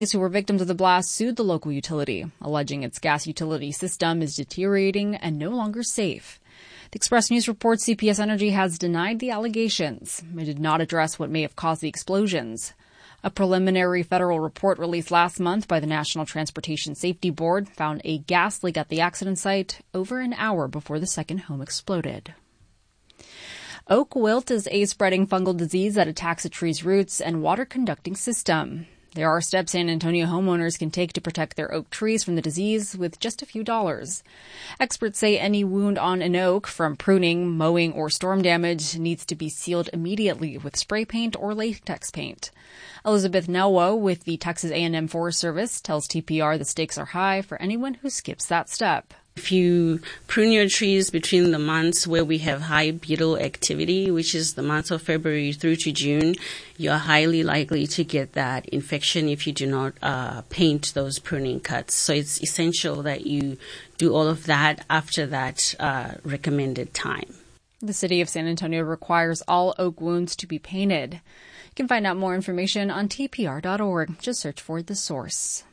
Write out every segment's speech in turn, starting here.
Who were victims of the blast sued the local utility, alleging its gas utility system is deteriorating and no longer safe. The Express News reports CPS Energy has denied the allegations. It did not address what may have caused the explosions. A preliminary federal report released last month by the National Transportation Safety Board found a gas leak at the accident site over an hour before the second home exploded. Oak wilt is a spreading fungal disease that attacks a tree's roots and water-conducting system. There are steps San Antonio homeowners can take to protect their oak trees from the disease with just a few dollars. Experts say any wound on an oak from pruning, mowing, or storm damage needs to be sealed immediately with spray paint or latex paint. Elizabeth Nelwo with the Texas A&M Forest Service tells TPR the stakes are high for anyone who skips that step. If you prune your trees between the months where we have high beetle activity, which is the months of February through to June, you're highly likely to get that infection if you do not paint those pruning cuts. So it's essential that you do all of that after that recommended time. The city of San Antonio requires all oak wounds to be painted. You can find out more information on tpr.org. Just search for The Source.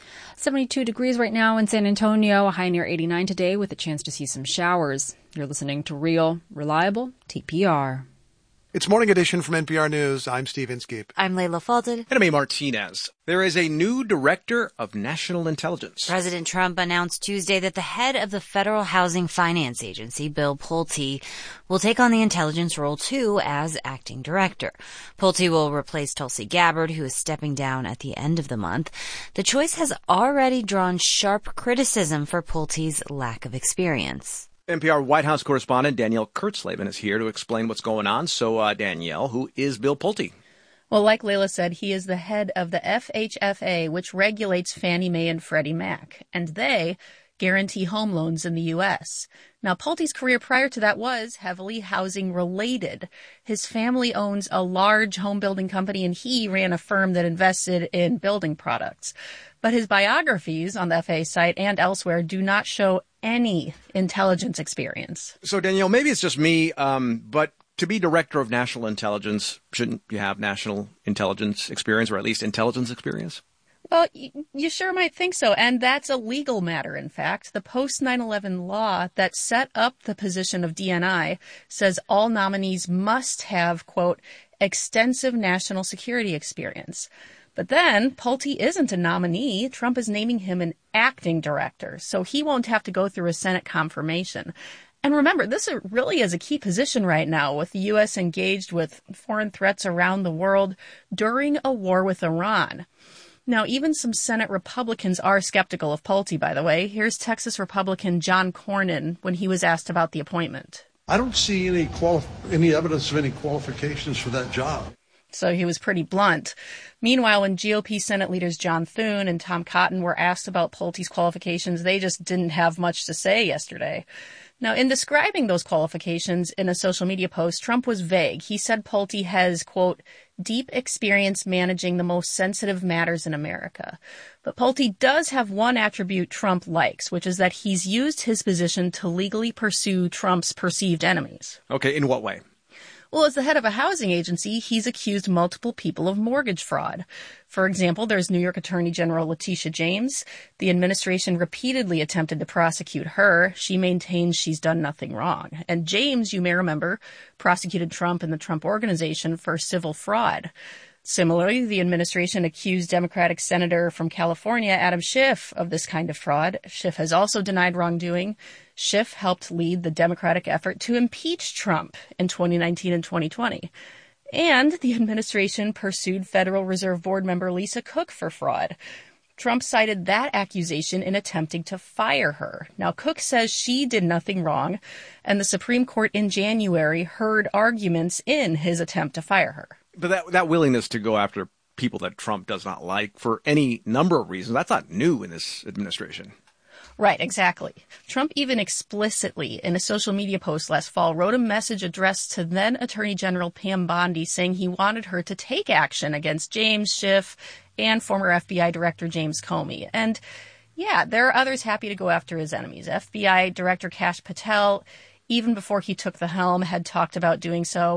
72 degrees right now in San Antonio, a high near 89 today with a chance to see some showers. You're listening to Real, Reliable TPR. It's Morning Edition from NPR News. I'm Steve Inskeep. I'm Layla Fadel. And I'm A. Martinez. There is a new director of national intelligence. President Trump announced Tuesday that the head of the Federal Housing Finance Agency, Bill Pulte, will take on the intelligence role, too, as acting director. Pulte will replace Tulsi Gabbard, who is stepping down at the end of the month. The choice has already drawn sharp criticism for Pulte's lack of experience. NPR White House correspondent Danielle Kurtzleben is here to explain what's going on. So, Danielle, who is Bill Pulte? Well, like Layla said, he is the head of the FHFA, which regulates Fannie Mae and Freddie Mac, and they guarantee home loans in the U.S. Now, Pulte's career prior to that was heavily housing-related. His family owns a large home-building company, and he ran a firm that invested in building products. But his biographies on the FAA site and elsewhere do not show any intelligence experience. So, Danielle, maybe it's just me, but to be director of national intelligence, shouldn't you have national intelligence experience, or at least intelligence experience? Well, you sure might think so, and that's a legal matter, in fact. The post-9/11 law that set up the position of DNI says all nominees must have, quote, extensive national security experience. But then Pulte isn't a nominee. Trump is naming him an acting director, so he won't have to go through a Senate confirmation. And remember, this really is a key position right now, with the U.S. engaged with foreign threats around the world during a war with Iran. Now, even some Senate Republicans are skeptical of Pulte, by the way. Here's Texas Republican John Cornyn when he was asked about the appointment. I don't see any evidence of any qualifications for that job. So he was pretty blunt. Meanwhile, when GOP Senate leaders John Thune and Tom Cotton were asked about Pulte's qualifications, they just didn't have much to say yesterday. Now, in describing those qualifications in a social media post, Trump was vague. He said Pulte has, quote, deep experience managing the most sensitive matters in America. But Pulte does have one attribute Trump likes, which is that he's used his position to legally pursue Trump's perceived enemies. Okay, in what way? Well, as the head of a housing agency, he's accused multiple people of mortgage fraud. For example, there's New York Attorney General Letitia James. The administration repeatedly attempted to prosecute her. She maintains she's done nothing wrong. And James, you may remember, prosecuted Trump and the Trump Organization for civil fraud. Similarly, the administration accused Democratic Senator from California, Adam Schiff, of this kind of fraud. Schiff has also denied wrongdoing. Schiff helped lead the Democratic effort to impeach Trump in 2019 and 2020. And the administration pursued Federal Reserve Board member Lisa Cook for fraud. Trump cited that accusation in attempting to fire her. Now, Cook says she did nothing wrong, and the Supreme Court in January heard arguments in his attempt to fire her. But that willingness to go after people that Trump does not like for any number of reasons, that's not new in this administration. Right, exactly. Trump even explicitly, in a social media post last fall, wrote a message addressed to then Attorney General Pam Bondi saying he wanted her to take action against James Schiff and former FBI Director James Comey. And yeah, there are others happy to go after his enemies. FBI Director Kash Patel, even before he took the helm, had talked about doing so.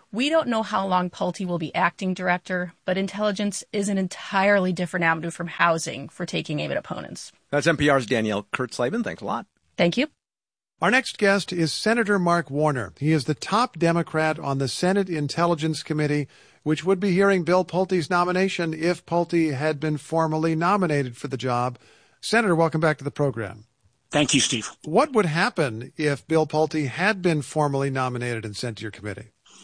We don't know how long Pulte will be acting director, but intelligence is an entirely different avenue from housing for taking aim at opponents. That's NPR's Danielle Kurtzleben. Thanks a lot. Thank you. Our next guest is Senator Mark Warner. He is the top Democrat on the Senate Intelligence Committee, which would be hearing Bill Pulte's nomination if Pulte had been formally nominated for the job. Senator, welcome back to the program. Thank you, Steve. What would happen if Bill Pulte had been formally nominated and sent to your committee?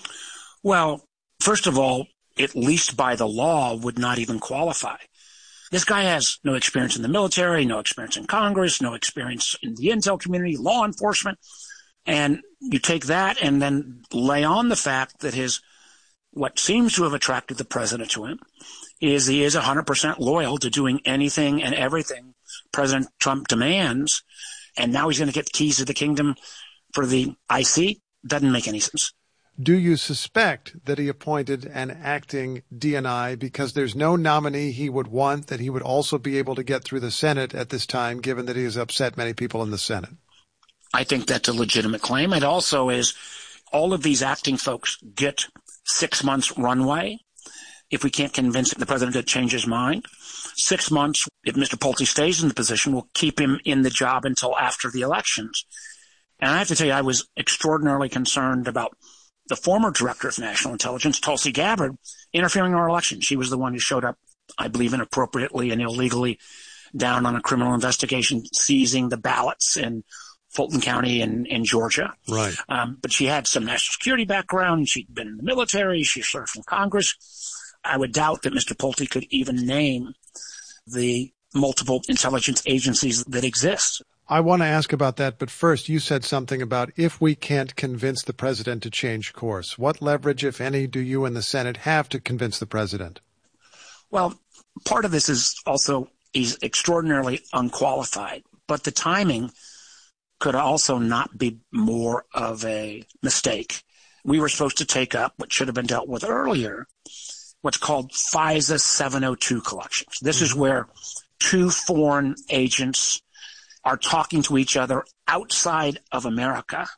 Well, first of all, at least by the law, would not even qualify. This guy has no experience in the military, no experience in Congress, no experience in the intel community, law enforcement. And you take that and then lay on the fact that what seems to have attracted the president to him is he is 100% loyal to doing anything and everything President Trump demands. And now he's going to get the keys to the kingdom for the IC. Doesn't make any sense. Do you suspect that he appointed an acting DNI because there's no nominee he would want that he would also be able to get through the Senate at this time, given that he has upset many people in the Senate? I think that's a legitimate claim. It also is all of these acting folks get 6 months runway. If we can't convince the president to change his mind, 6 months, if Mr. Pulte stays in the position, will keep him in the job until after the elections. And I have to tell you, I was extraordinarily concerned about the former director of national intelligence, Tulsi Gabbard, interfering in our election. She was the one who showed up, I believe, inappropriately and illegally down on a criminal investigation, seizing the ballots in Fulton County in Georgia. Right. But she had some national security background. She'd been in the military. She served in Congress. I would doubt that Mr. Pulte could even name the multiple intelligence agencies that exist. I want to ask about that, but first, you said something about if we can't convince the president to change course. What leverage, if any, do you and the Senate have to convince the president? Well, part of this is also he's extraordinarily unqualified, but the timing could also not be more of a mistake. We were supposed to take up what should have been dealt with earlier, what's called FISA 702 collections. This is where two foreign agents are talking to each other outside of America.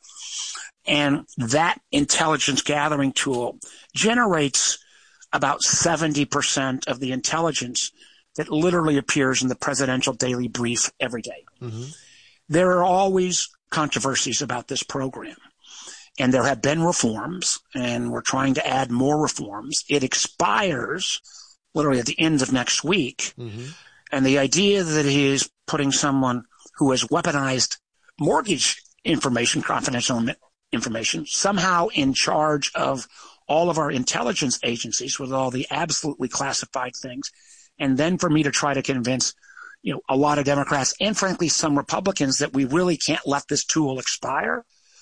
And that intelligence gathering tool generates about 70% of the intelligence that literally appears in the presidential daily brief every day. Mm-hmm. There are always controversies about this program. And there have been reforms, and we're trying to add more reforms. It expires literally at the end of next week. Mm-hmm. And the idea that he is putting someone who has weaponized mortgage information, confidential information, somehow in charge of all of our intelligence agencies with all the absolutely classified things, and then for me to try to convince, a lot of Democrats and frankly some Republicans that we really can't let this tool expire.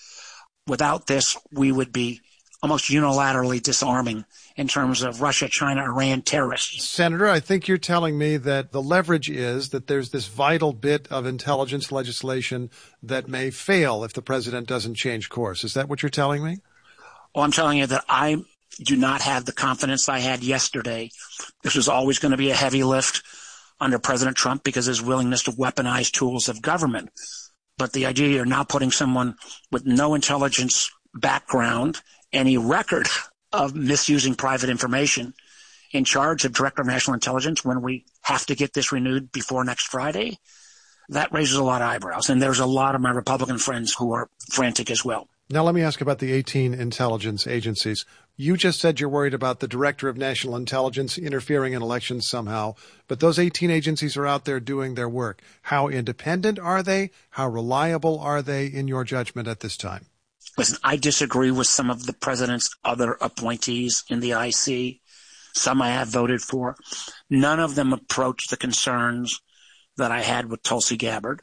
Without this, we would be almost unilaterally disarming in terms of Russia, China, Iran, terrorists. Senator, I think you're telling me that the leverage is that there's this vital bit of intelligence legislation that may fail if the president doesn't change course. Is that what you're telling me? Well, I'm telling you that I do not have the confidence I had yesterday. This was always going to be a heavy lift under President Trump because of his willingness to weaponize tools of government. But the idea you're now putting someone with no intelligence background, any record of misusing private information in charge of Director of National Intelligence when we have to get this renewed before next Friday, that raises a lot of eyebrows. And there's a lot of my Republican friends who are frantic as well. Now, let me ask about the 18 intelligence agencies. You just said you're worried about the Director of National Intelligence interfering in elections somehow, but those 18 agencies are out there doing their work. How independent are they? How reliable are they in your judgment at this time? Listen, I disagree with some of the president's other appointees in the IC. Some I have voted for. None of them approach the concerns that I had with Tulsi Gabbard.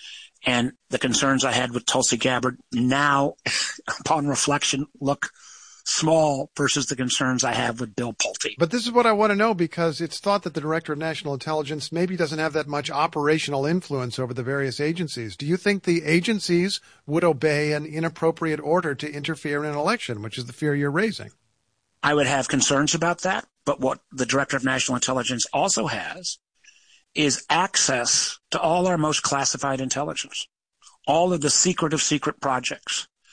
And the concerns I had with Tulsi Gabbard now, upon reflection, look small versus the concerns I have with Bill Pulte. But this is what I want to know, because it's thought that the Director of National Intelligence maybe doesn't have that much operational influence over the various agencies. Do you think the agencies would obey an inappropriate order to interfere in an election, which is the fear you're raising? I would have concerns about that. But what the Director of National Intelligence also has is access to all our most classified intelligence, all of the secret of secret projects.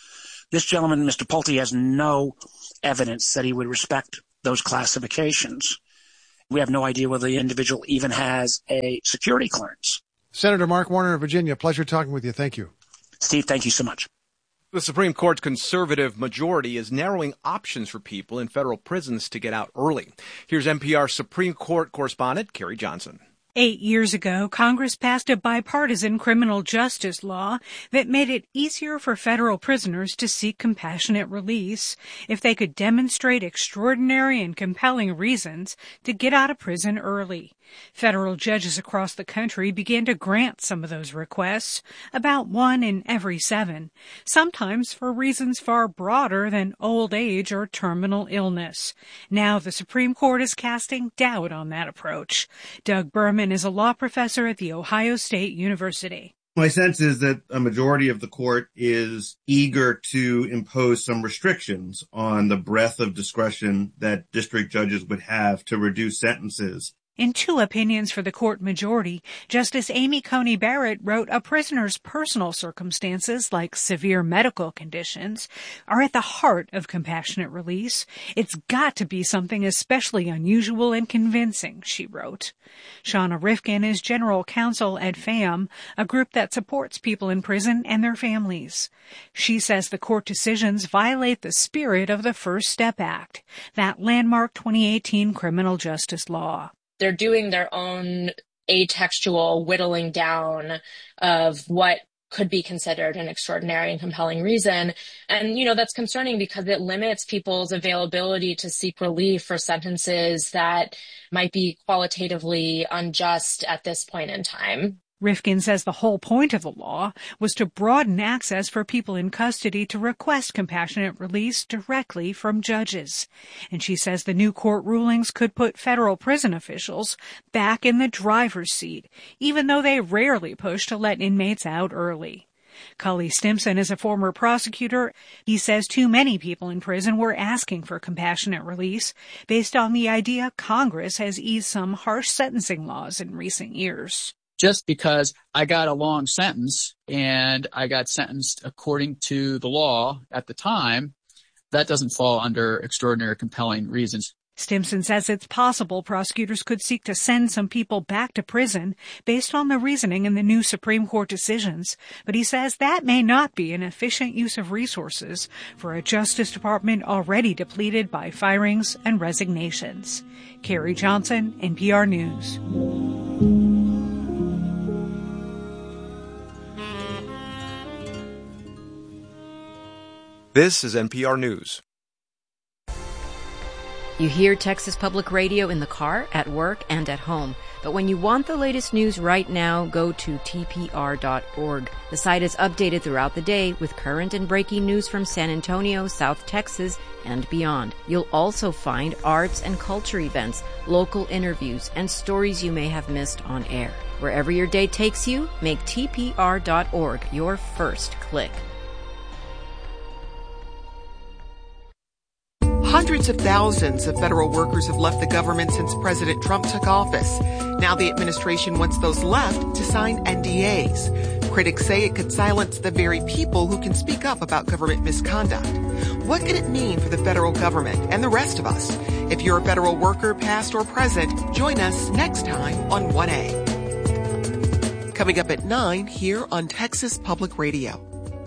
This gentleman, Mr. Pulte, has no evidence that he would respect those classifications. We have no idea whether the individual even has a security clearance. Senator Mark Warner of Virginia, pleasure talking with you. Thank you. Steve, thank you so much. The Supreme Court's conservative majority is narrowing options for people in federal prisons to get out early. Here's NPR Supreme Court correspondent Carrie Johnson. 8 years ago, Congress passed a bipartisan criminal justice law that made it easier for federal prisoners to seek compassionate release if they could demonstrate extraordinary and compelling reasons to get out of prison early. Federal judges across the country began to grant some of those requests, about 1 in every 7, sometimes for reasons far broader than old age or terminal illness. Now the Supreme Court is casting doubt on that approach. Doug Berman is a law professor at The Ohio State University. My sense is that a majority of the court is eager to impose some restrictions on the breadth of discretion that district judges would have to reduce sentences. In 2 opinions for the court majority, Justice Amy Coney Barrett wrote a prisoner's personal circumstances, like severe medical conditions, are at the heart of compassionate release. It's got to be something especially unusual and convincing, she wrote. Shauna Rifkin is general counsel at FAM, a group that supports people in prison and their families. She says the court decisions violate the spirit of the First Step Act, that landmark 2018 criminal justice law. They're doing their own atextual whittling down of what could be considered an extraordinary and compelling reason. And, that's concerning because it limits people's availability to seek relief for sentences that might be qualitatively unjust at this point in time. Rifkin says the whole point of the law was to broaden access for people in custody to request compassionate release directly from judges. And she says the new court rulings could put federal prison officials back in the driver's seat, even though they rarely push to let inmates out early. Cully Stimson is a former prosecutor. He says too many people in prison were asking for compassionate release based on the idea Congress has eased some harsh sentencing laws in recent years. Just because I got a long sentence and I got sentenced according to the law at the time, that doesn't fall under extraordinary compelling reasons. Stimson says it's possible prosecutors could seek to send some people back to prison based on the reasoning in the new Supreme Court decisions, but he says that may not be an efficient use of resources for a Justice Department already depleted by firings and resignations. Carrie Johnson, NPR News. This is NPR News. You hear Texas Public Radio in the car, at work, and at home. But when you want the latest news right now, go to tpr.org. The site is updated throughout the day with current and breaking news from San Antonio, South Texas, and beyond. You'll also find arts and culture events, local interviews, and stories you may have missed on air. Wherever your day takes you, make tpr.org your first click. Hundreds of thousands of federal workers have left the government since President Trump took office. Now the administration wants those left to sign NDAs. Critics say it could silence the very people who can speak up about government misconduct. What could it mean for the federal government and the rest of us? If you're a federal worker, past or present, join us next time on 1A. Coming up at 9 here on Texas Public Radio.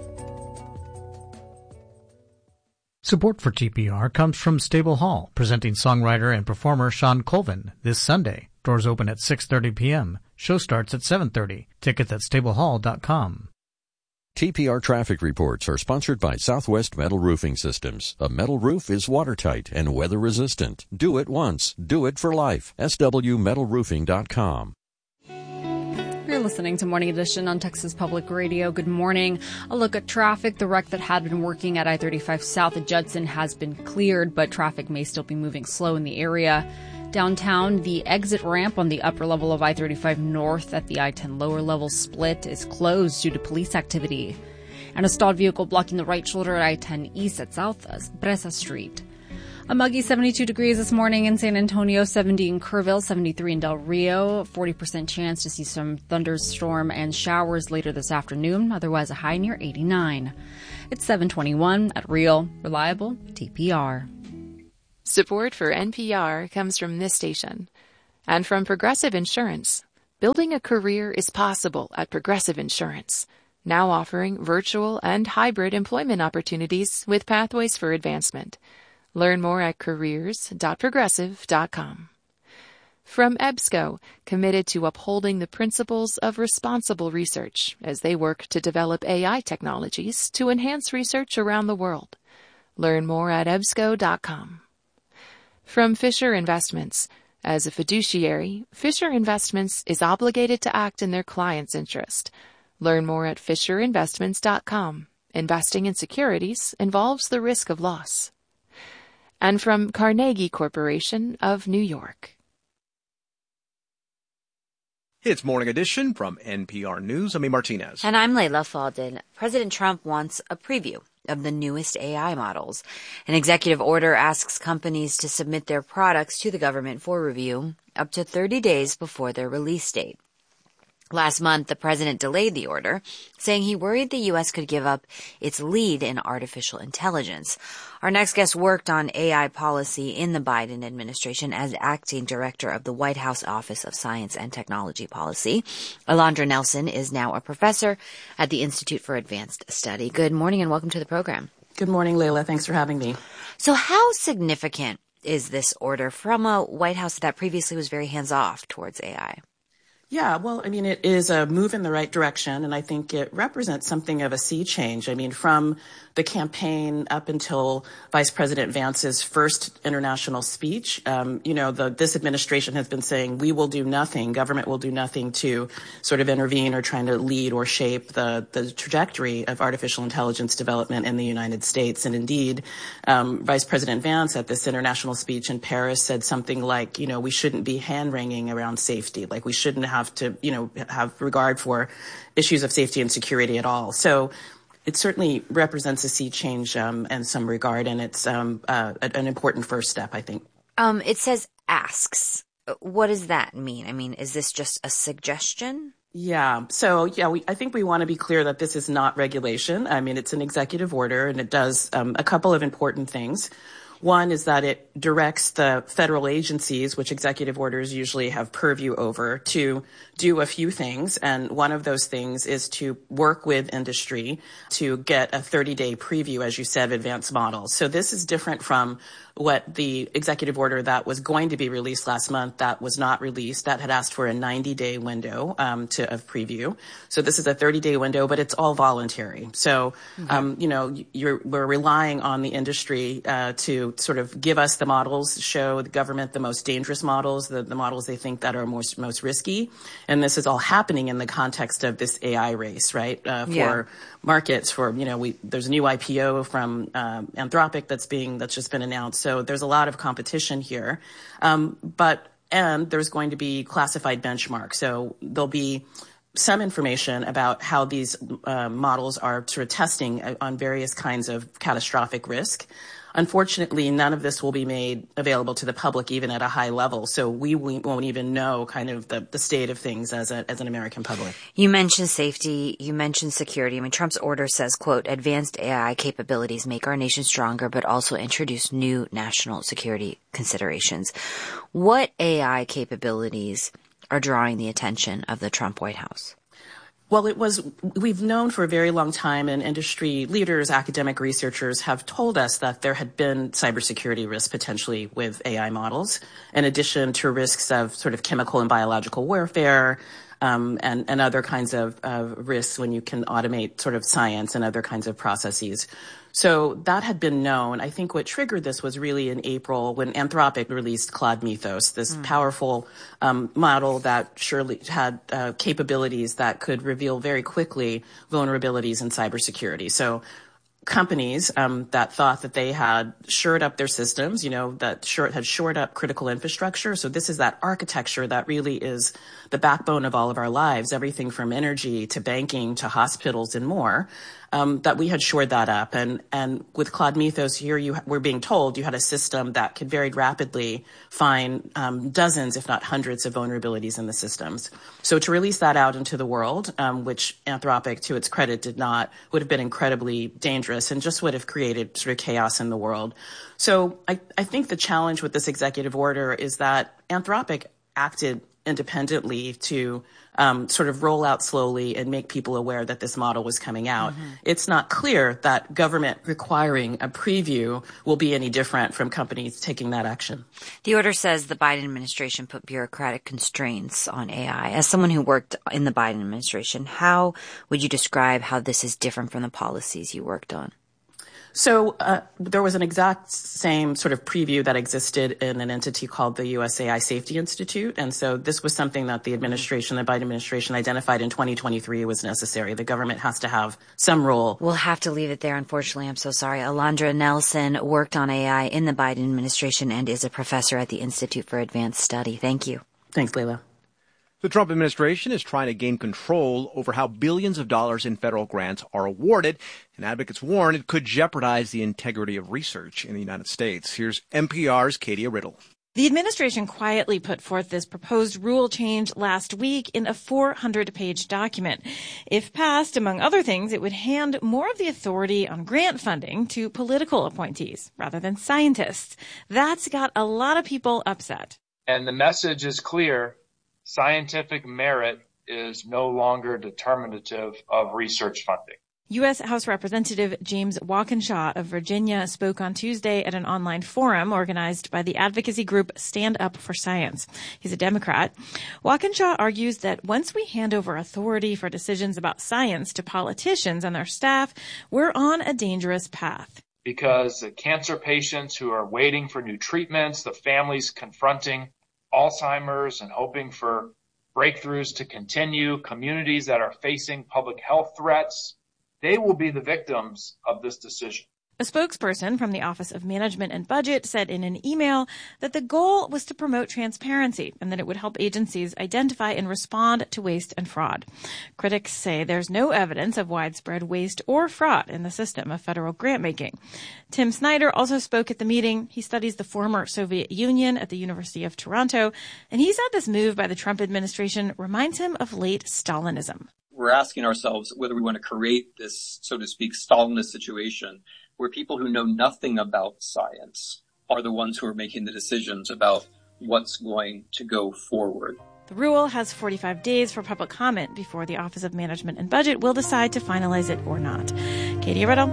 Support for TPR comes from Stable Hall, presenting songwriter and performer Sean Colvin this Sunday. Doors open at 6:30 p.m. Show starts at 7:30. Tickets at stablehall.com. TPR traffic reports are sponsored by Southwest Metal Roofing Systems. A metal roof is watertight and weather resistant. Do it once. Do it for life. swmetalroofing.com. You're listening to Morning Edition on Texas Public Radio. Good morning. A look at traffic. The wreck that had been working at I-35 south of Judson has been cleared, but traffic may still be moving slow in the area. Downtown, the exit ramp on the upper level of I-35 north at the I-10 lower level split is closed due to police activity. And a stalled vehicle blocking the right shoulder at I-10 east at South Presa Street. A muggy 72 degrees this morning in San Antonio, 70 in Kerrville, 73 in Del Rio, 40% chance to see some thunderstorm and showers later this afternoon, otherwise a high near 89. It's 7:21 at Real, Reliable, TPR. Support for NPR comes from this station and from Progressive Insurance. Building a career is possible at Progressive Insurance, now offering virtual and hybrid employment opportunities with pathways for advancement. Learn more at careers.progressive.com. From EBSCO, committed to upholding the principles of responsible research as they work to develop AI technologies to enhance research around the world. Learn more at ebsco.com. From Fisher Investments, as a fiduciary, Fisher Investments is obligated to act in their client's interest. Learn more at fisherinvestments.com. Investing in securities involves the risk of loss. And from Carnegie Corporation of New York. It's Morning Edition from NPR News. I'm Martinez. And I'm Layla Faldin. President Trump wants a preview of the newest AI models. An executive order asks companies to submit their products to the government for review up to 30 days before their release date. Last month, the president delayed the order, saying he worried the U.S. could give up its lead in artificial intelligence. Our next guest worked on AI policy in the Biden administration as acting director of the White House Office of Science and Technology Policy. Alondra Nelson is now a professor at the Institute for Advanced Study. Good morning and welcome to the program. Good morning, Layla. Thanks for having me. So how significant is this order from a White House that previously was very hands-off towards AI? Yeah, well, I mean, it is a move in the right direction, and I think it represents something of a sea change. I mean, from the campaign up until Vice President Vance's first international speech, this administration has been saying we will do nothing, government will do nothing to sort of intervene or trying to lead or shape the trajectory of artificial intelligence development in the United States. And indeed, Vice President Vance at this international speech in Paris said something like, we shouldn't be hand-wringing around safety, like we shouldn't have to, have regard for issues of safety and security at all. So it certainly represents a sea change in some regard, and it's an important first step, I think. It says asks. What does that mean? I mean, is this just a suggestion? Yeah. So, I think we want to be clear that this is not regulation. I mean, it's an executive order, and it does a couple of important things. One is that it directs the federal agencies, which executive orders usually have purview over, to do a few things. And one of those things is to work with industry to get a 30-day preview, as you said, of advanced models. So this is different from what the executive order that was going to be released last month that was not released, that had asked for a 90-day window of preview. So this is a 30-day window, but it's all voluntary. So, we're relying on the industry to sort of give us the models, show the government the most dangerous models, the models they think that are most risky. And this is all happening in the context of this AI race, right? For markets, there's a new IPO from Anthropic that's just been announced. So there's a lot of competition here. And there's going to be classified benchmarks. So there'll be some information about how these models are sort of testing on various kinds of catastrophic risk. Unfortunately, none of this will be made available to the public, even at a high level. So we won't even know kind of the state of things as an American public. You mentioned safety. You mentioned security. I mean, Trump's order says, quote, advanced AI capabilities make our nation stronger, but also introduce new national security considerations. What AI capabilities are drawing the attention of the Trump White House? Well, we've known for a very long time, and industry leaders, academic researchers have told us that there had been cybersecurity risks potentially with AI models, in addition to risks of sort of chemical and biological warfare, and other kinds of risks when you can automate sort of science and other kinds of processes. So that had been known. I think what triggered this was really in April when Anthropic released Claude Mythos, this powerful model that surely had capabilities that could reveal very quickly vulnerabilities in cybersecurity. So companies that thought that they had shored up their systems, that had shored up critical infrastructure. So this is that architecture that really is the backbone of all of our lives, everything from energy to banking to hospitals and more. that we had shored that up. And with Claude Mythos, here we're being told you had a system that could very rapidly find dozens, if not hundreds, of vulnerabilities in the systems. So to release that out into the world, which Anthropic, to its credit, did not, would have been incredibly dangerous and just would have created sort of chaos in the world. So I think the challenge with this executive order is that Anthropic acted independently to sort of roll out slowly and make people aware that this model was coming out. Mm-hmm. It's not clear that government requiring a preview will be any different from companies taking that action. The order says the Biden administration put bureaucratic constraints on AI. As someone who worked in the Biden administration, how would you describe how this is different from the policies you worked on? So there was an exact same sort of preview that existed in an entity called the USAI Safety Institute. And so this was something that the Biden administration identified in 2023 was necessary. The government has to have some role. We'll have to leave it there, unfortunately. I'm so sorry. Alondra Nelson worked on AI in the Biden administration and is a professor at the Institute for Advanced Study. Thank you. Thanks, Leila. The Trump administration is trying to gain control over how billions of dollars in federal grants are awarded, and advocates warn it could jeopardize the integrity of research in the United States. Here's NPR's Katie Riddle. The administration quietly put forth this proposed rule change last week in a 400-page document. If passed, among other things, it would hand more of the authority on grant funding to political appointees rather than scientists. That's got a lot of people upset. And the message is clear. Scientific merit is no longer determinative of research funding. U.S. House Representative James Walkinshaw of Virginia spoke on Tuesday at an online forum organized by the advocacy group Stand Up for Science. He's a Democrat. Walkinshaw argues that once we hand over authority for decisions about science to politicians and their staff, we're on a dangerous path. Because the cancer patients who are waiting for new treatments, the families confronting Alzheimer's and hoping for breakthroughs to continue, communities that are facing public health threats, they will be the victims of this decision. A spokesperson from the Office of Management and Budget said in an email that the goal was to promote transparency and that it would help agencies identify and respond to waste and fraud. Critics say there's no evidence of widespread waste or fraud in the system of federal grant making. Tim Snyder also spoke at the meeting. He studies the former Soviet Union at the University of Toronto, and he said this move by the Trump administration reminds him of late Stalinism. We're asking ourselves whether we want to create this, so to speak, Stalinist situation where people who know nothing about science are the ones who are making the decisions about what's going to go forward. The rule has 45 days for public comment before the Office of Management and Budget will decide to finalize it or not. Katie Riddle,